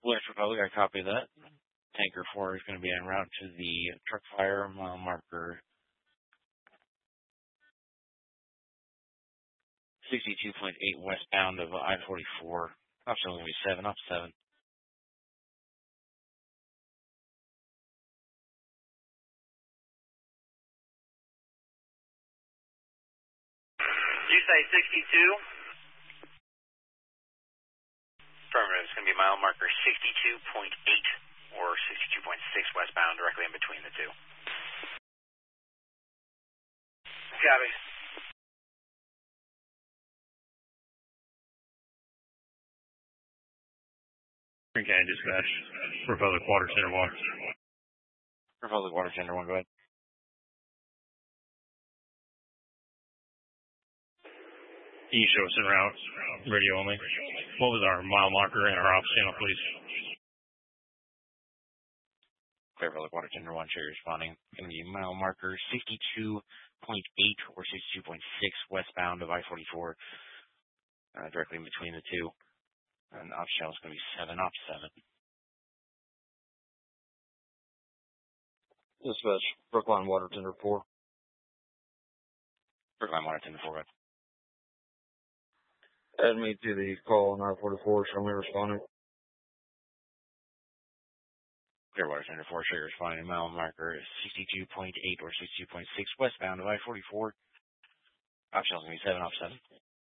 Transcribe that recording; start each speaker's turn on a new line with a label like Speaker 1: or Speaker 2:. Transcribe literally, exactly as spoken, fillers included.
Speaker 1: West Republic, I copy that. Tanker four is going to be en route to the truck fire mile marker sixty-two point eight westbound of I forty-four. Option going to be seven, up seven.
Speaker 2: Did you say sixty-two? Affirmative. It's going to be mile marker sixty-two point eight or sixty-two point six westbound, directly in between the two. Copy.
Speaker 3: County Dispatch, Republic Water Center one.
Speaker 1: Republic Water Center one, go ahead.
Speaker 3: Can you show us en route, radio only? What was our mile marker and our ops channel, please?
Speaker 1: Clear Republic Water Center one, Cherry responding. Going to be mile marker sixty-two point eight or sixty-two point six westbound of I forty-four, uh, directly in between the two. And ops channel is going to be seven, op seven.
Speaker 4: Dispatch, Brookline Water Tender four.
Speaker 1: Brookline Water Tender four, go ahead.
Speaker 4: Add me to the call on I forty-four, show me responding.
Speaker 1: Clearwater Center four, Sugar responding. Mile marker sixty-two point eight or sixty-two point six westbound of I forty-four. Option is going to be seven, off seven.